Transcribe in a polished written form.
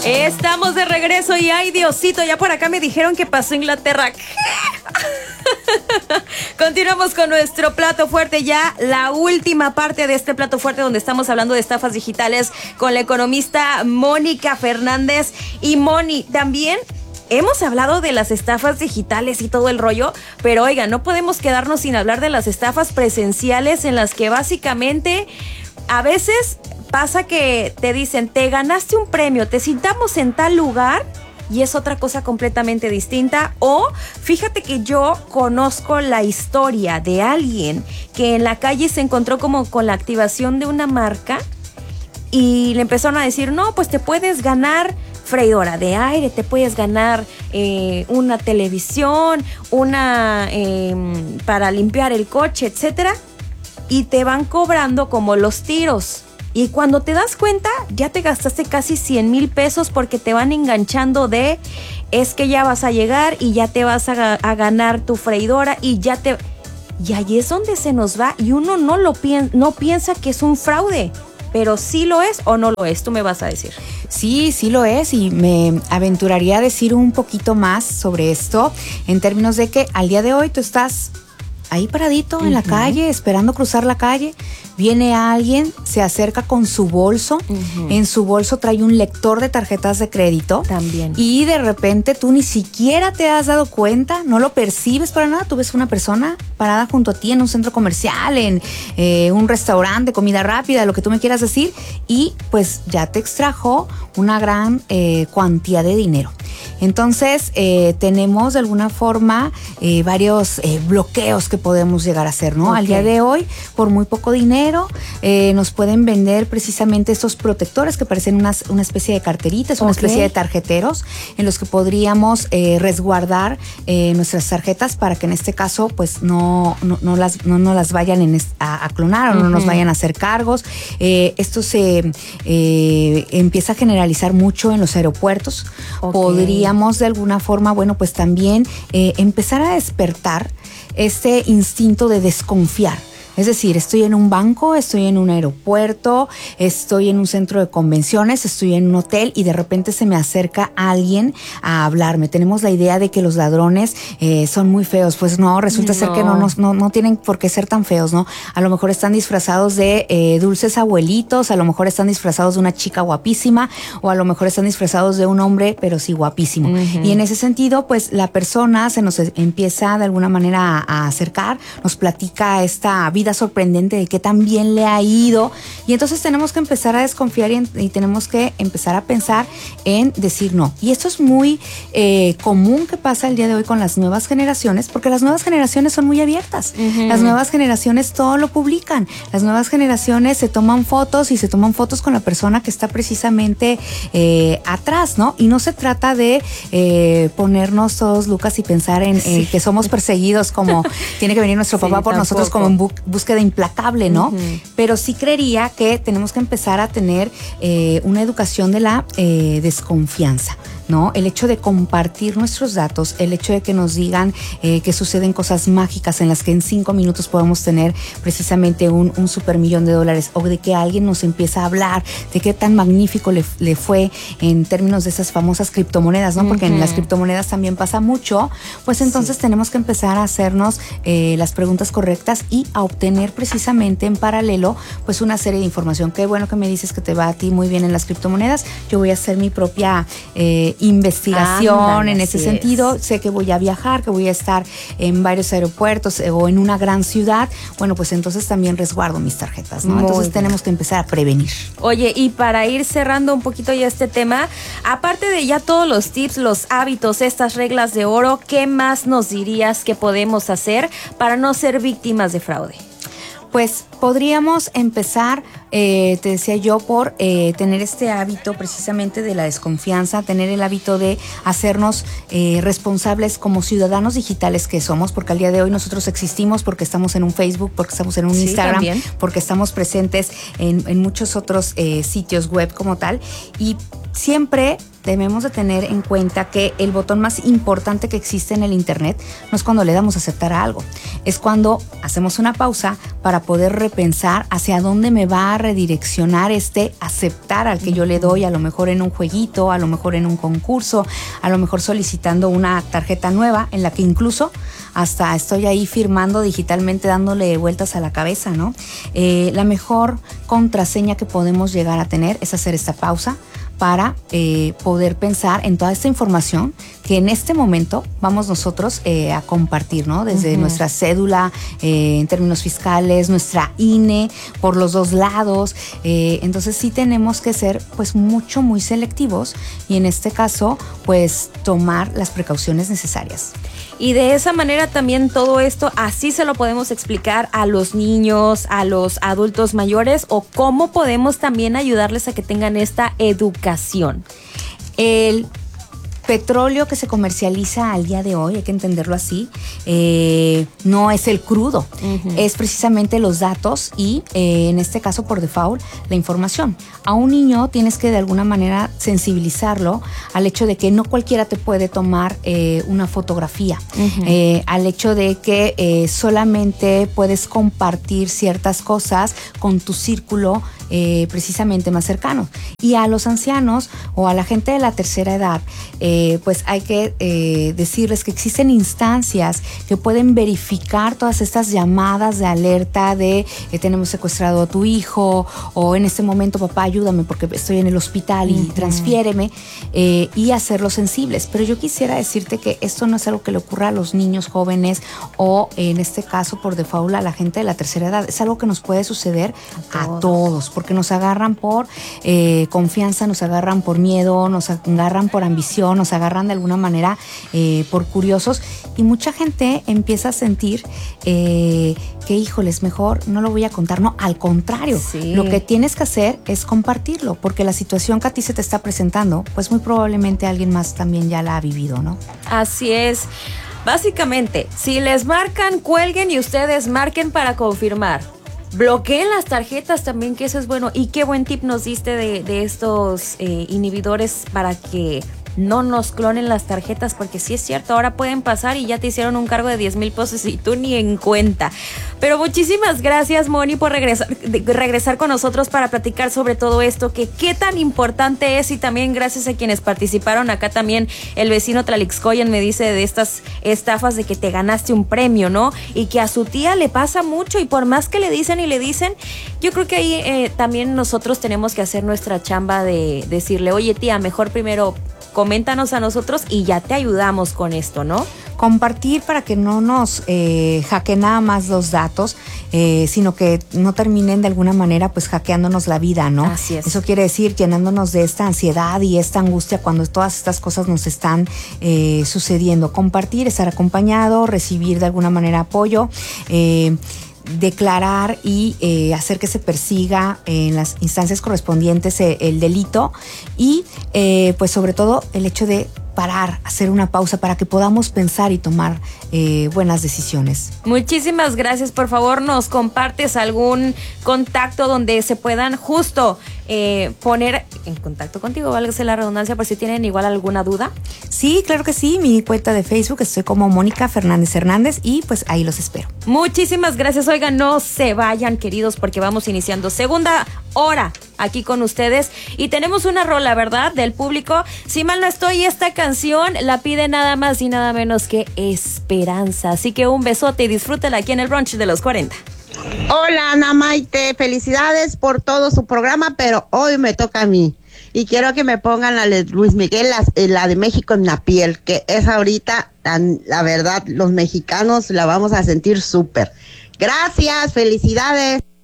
Estamos de regreso y ay Diosito, ya por acá me dijeron que pasó Inglaterra. Continuamos con nuestro plato fuerte, ya la última parte de este plato fuerte donde estamos hablando de estafas digitales con la economista Mónica Fernández. Y Moni, también hemos hablado de las estafas digitales y todo el rollo, pero oiga, no podemos quedarnos sin hablar de las estafas presenciales en las que básicamente a veces pasa que te dicen, te ganaste un premio, te citamos en tal lugar y es otra cosa completamente distinta. O fíjate que yo conozco la historia de alguien que en la calle se encontró como con la activación de una marca y le empezaron a decir, no, pues te puedes ganar freidora de aire, te puedes ganar una televisión, una para limpiar el coche, etcétera, y te van cobrando como los tiros. Y cuando te das cuenta, ya te gastaste casi 100,000 pesos porque te van enganchando de, es que ya vas a llegar y ya te vas a ganar tu freidora y ya te... Y ahí es donde se nos va y uno no piensa que es un fraude, pero sí lo es o no lo es, tú me vas a decir. Sí, sí lo es, y me aventuraría a decir un poquito más sobre esto en términos de que al día de hoy tú estás ahí paradito en la calle, esperando cruzar la calle. Viene alguien, se acerca con su bolso, en su bolso trae un lector de tarjetas de crédito. También. Y de repente tú ni siquiera te has dado cuenta, no lo percibes para nada. Tú ves una persona parada junto a ti en un centro comercial, en un restaurante, comida rápida, lo que tú me quieras decir, y pues ya te extrajo una gran cuantía de dinero. Entonces tenemos de alguna forma varios bloqueos que podemos llegar a hacer, ¿no? Okay. Al día de hoy, por muy poco dinero, nos pueden vender precisamente estos protectores que parecen una especie de carteritas, una especie de tarjeteros en los que podríamos resguardar nuestras tarjetas para que en este caso pues no las vayan a clonar o no nos vayan a hacer cargos. Esto se empieza a generalizar mucho en los aeropuertos. Podríamos de alguna forma, bueno, pues también empezar a despertar este instinto de desconfiar. Es decir, estoy en un banco, estoy en un aeropuerto, estoy en un centro de convenciones, estoy en un hotel y de repente se me acerca alguien a hablarme. Tenemos la idea de que los ladrones son muy feos. Pues no, resulta ser que no tienen por qué ser tan feos, ¿no? A lo mejor están disfrazados de dulces abuelitos, a lo mejor están disfrazados de una chica guapísima o a lo mejor están disfrazados de un hombre, pero sí guapísimo. Y en ese sentido, pues la persona se nos empieza de alguna manera a acercar, nos platica esta vida sorprendente de que tan bien le ha ido, y entonces tenemos que empezar a desconfiar y tenemos que empezar a pensar en decir no. Y esto es muy común que pasa el día de hoy con las nuevas generaciones, porque las nuevas generaciones son muy abiertas. Las nuevas generaciones todo lo publican. Las nuevas generaciones se toman fotos y se toman fotos con la persona que está precisamente atrás, ¿no? Y no se trata de ponernos todos lucas y pensar en que somos perseguidos como tiene que venir nuestro papá por nosotros como en búsqueda implacable, ¿no? Pero sí creería que tenemos que empezar a tener una educación de la desconfianza, ¿no? El hecho de compartir nuestros datos, el hecho de que nos digan que suceden cosas mágicas en las que en 5 minutos podemos tener precisamente un $1,000,000 o de que alguien nos empieza a hablar de qué tan magnífico le fue en términos de esas famosas criptomonedas, ¿no? Porque en las criptomonedas también pasa mucho, pues entonces tenemos que empezar a hacernos las preguntas correctas y a obtener precisamente en paralelo pues una serie de información. Qué bueno que me dices que te va a ti muy bien en las criptomonedas. Yo voy a hacer mi propia investigación en ese sentido. Sé que voy a viajar, que voy a estar en varios aeropuertos o en una gran ciudad. Bueno, pues entonces también resguardo mis tarjetas, ¿no? Entonces tenemos que empezar a prevenir. Oye, y para ir cerrando un poquito ya este tema, aparte de ya todos los tips, los hábitos, estas reglas de oro, ¿qué más nos dirías que podemos hacer para no ser víctimas de fraude? Pues podríamos empezar, te decía yo, por tener este hábito precisamente de la desconfianza, tener el hábito de hacernos responsables como ciudadanos digitales que somos, porque al día de hoy nosotros existimos porque estamos en un Facebook, porque estamos en un Instagram, también, porque estamos presentes en muchos otros sitios web como tal, y siempre debemos de tener en cuenta que el botón más importante que existe en el internet no es cuando le damos a aceptar a algo, es cuando hacemos una pausa para poder repensar hacia dónde me va a redireccionar este aceptar al que yo le doy, a lo mejor en un jueguito, a lo mejor en un concurso, a lo mejor solicitando una tarjeta nueva en la que incluso hasta estoy ahí firmando digitalmente, dándole vueltas a la cabeza, ¿no? La mejor contraseña que podemos llegar a tener es hacer esta pausa para poder pensar en toda esta información que en este momento vamos nosotros a compartir, ¿no? Desde nuestra cédula, en términos fiscales, nuestra INE, por los dos lados. Entonces sí tenemos que ser pues muy selectivos y en este caso pues tomar las precauciones necesarias. Y de esa manera también todo esto, así se lo podemos explicar a los niños, a los adultos mayores, o cómo podemos también ayudarles a que tengan esta educación. El petróleo que se comercializa al día de hoy, hay que entenderlo así, no es el crudo, es precisamente los datos y en este caso por default la información. A un niño tienes que de alguna manera sensibilizarlo al hecho de que no cualquiera te puede tomar una fotografía, al hecho de que solamente puedes compartir ciertas cosas con tu círculo precisamente más cercano. Y a los ancianos o a la gente de la tercera edad, pues hay que decirles que existen instancias que pueden verificar todas estas llamadas de alerta de tenemos secuestrado a tu hijo, o en este momento papá ayúdame porque estoy en el hospital y transfiéreme, y hacerlos sensibles. Pero yo quisiera decirte que esto no es algo que le ocurra a los niños jóvenes o en este caso por default a la gente de la tercera edad, es algo que nos puede suceder a todos, porque nos agarran por confianza, nos agarran por miedo, nos agarran por ambición, nos agarran de alguna manera por curiosos, y mucha gente empieza a sentir que híjoles, mejor no lo voy a contar. No, al contrario, lo que tienes que hacer es compartirlo, porque la situación que a ti se te está presentando, pues muy probablemente alguien más también ya la ha vivido, ¿no? Así es. Básicamente, si les marcan, cuelguen y ustedes marquen para confirmar. Bloqueen las tarjetas también, que eso es bueno. Y qué buen tip nos diste de estos inhibidores para que no nos clonen las tarjetas, porque sí es cierto, ahora pueden pasar y ya te hicieron un cargo de 10,000 pesos y tú ni en cuenta. Pero muchísimas gracias, Moni, por regresar con nosotros para platicar sobre todo esto, que qué tan importante es, y también gracias a quienes participaron. Acá también el vecino Tlalixcoyan me dice de estas estafas de que te ganaste un premio, ¿no? Y que a su tía le pasa mucho, y por más que le dicen, yo creo que ahí también nosotros tenemos que hacer nuestra chamba de decirle, oye tía, mejor primero coméntanos a nosotros y ya te ayudamos con esto, ¿no? Compartir para que no nos hackeen nada más los datos, sino que no terminen de alguna manera pues hackeándonos la vida, ¿no? Así es. Eso quiere decir llenándonos de esta ansiedad y esta angustia cuando todas estas cosas nos están sucediendo. Compartir, estar acompañado, recibir de alguna manera apoyo, declarar y hacer que se persiga en las instancias correspondientes el delito, y pues sobre todo el hecho de parar, hacer una pausa para que podamos pensar y tomar buenas decisiones. Muchísimas gracias. Por favor, nos compartes algún contacto donde se puedan justo poner en contacto contigo, válgase la redundancia, por si tienen igual alguna duda. Sí, claro que sí, mi cuenta de Facebook, estoy como Mónica Fernández Hernández, y pues ahí los espero. Muchísimas gracias. Oigan, no se vayan, queridos, porque vamos iniciando segunda hora aquí con ustedes y tenemos una rola, ¿verdad?, del público. Si mal no estoy, esta canción la pide nada más y nada menos que Esperanza. Así que un besote y disfrútala aquí en el brunch de los 40. Hola, Ana Maite, felicidades por todo su programa, pero hoy me toca a mí. Y quiero que me pongan la de Luis Miguel, la de México en la piel, que es ahorita, la verdad, los mexicanos la vamos a sentir súper. Gracias, felicidades.